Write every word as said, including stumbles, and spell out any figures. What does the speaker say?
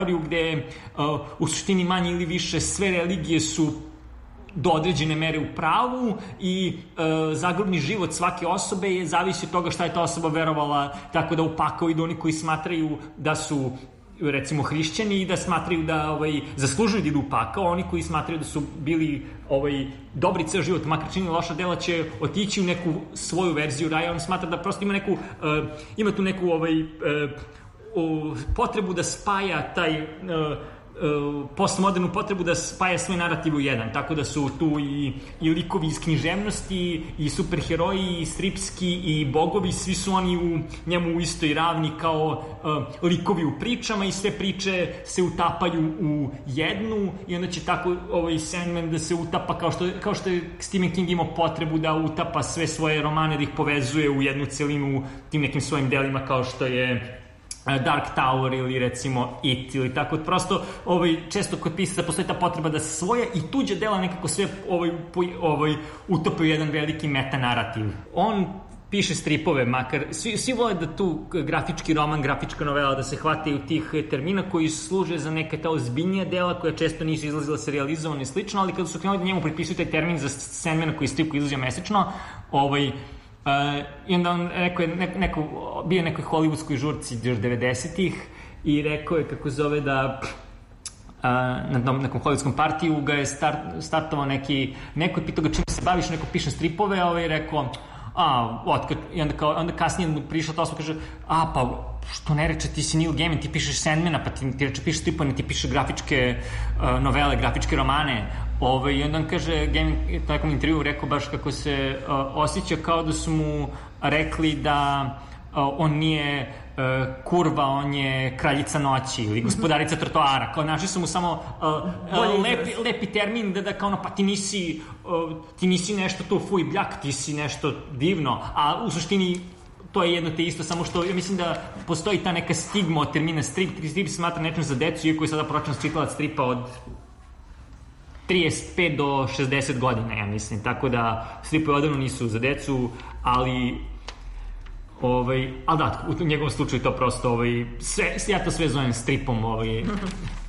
gde uh, u suštini manje ili više sve religije su do određene mere u pravu i uh, zagrobni život svake osobe je zavisi od toga šta je ta osoba verovala, tako da u pakao idu oni koji smatraju da su recimo hrišćani i da smatraju da ovaj, zaslužuju da idu u pakao, oni koji smatraju da su bili ovaj, dobri ceo život, makar činili loša dela, će otići u neku svoju verziju raja. On smatra da prosto ima neku, uh, ima tu neku ovaj, uh, uh, potrebu da spaja taj uh, postmodernu potrebu da spaja svoj narativ u jedan, tako da su tu i, i likovi iz književnosti i superheroji i stripski i bogovi, svi su oni u njemu u istoj ravni kao uh, likovi u pričama i sve priče se utapaju u jednu i onda će tako ovaj Sandman da se utapa kao što, kao što je Stephen King imao potrebu da utapa sve svoje romane, da ih povezuje u jednu celinu tim nekim svojim delima kao što je Dark Tower ili recimo It ili tako, prosto ovaj, često kod pisaca postoji ta potreba da se svoje i tuđe dela nekako sve ovaj, ovaj, utopaju jedan veliki metanarativ. On piše stripove, makar svi, svi vole da tu grafički roman, grafička novela da se hvataju tih termina koji služe za neke ta ozbiljnija dela koja često nisu izlazila serializovano i slično, ali kada su krenuli da njemu pripisuju taj termin za Sandmana koji strip koji izlazio mesečno, ovaj Uh, i onda on rekao je, neko, neko, bio je nekoj hollywoodskoj žurci još devedesetih i rekao je kako zove da uh, na tom nekom hollywoodskom partiju ga je start, startovao neki, neko je pitao ga čim se baviš, neko piše stripove, ovaj je rekao a, otkad, i onda, kao, onda kasnije mu prišla to, kaže, a pa što ne reče, ti si Neil Gaiman, ti pišeš Sandmana, pa ti, ti reče pišeš stripove, ti pišeš grafičke uh, novele, grafičke romane. Ove, I onda on kaže, Gaiman je u nekom intervju rekao baš kako se uh, osjeća kao da su mu rekli da uh, on nije uh, kurva, on je kraljica noći ili gospodarica trotoara. Kao našli su mu samo uh, uh, lepi, lepi termin da, da kao ono, pa ti nisi, uh, ti nisi nešto tu fuj bljak, ti si nešto divno, a u suštini to je jedno te isto, samo što ja mislim da postoji ta neka stigma od termina strip. Strip se smatra nečem za decu, iako je sada pročan čitalac stripa od trideset pet do šezdeset godina, ja mislim, tako da stripovi odavno nisu za decu, ali ovaj, ali da, u njegovom slučaju to prosto ovaj, sve, ja to sve zovem stripom ovaj,